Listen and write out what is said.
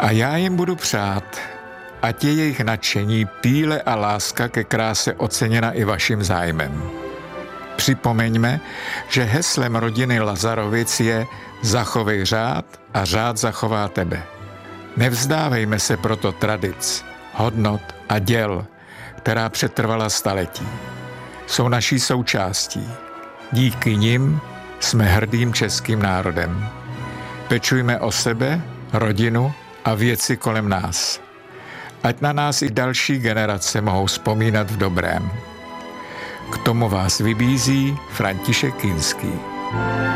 A já jim budu přát, ať je jejich nadšení, píle a láska ke kráse oceněna i vaším zájmem. Připomeňme, že heslem rodiny Lazarovic je zachovej řád a řád zachová tebe. Nevzdávejme se proto tradic, hodnot a děl, která přetrvala staletí. Jsou naší součástí. Díky nim jsme hrdým českým národem. Pečujme o sebe, rodinu a věci kolem nás. Ať na nás i další generace mohou vzpomínat v dobrém. K tomu vás vybízí František Kinský.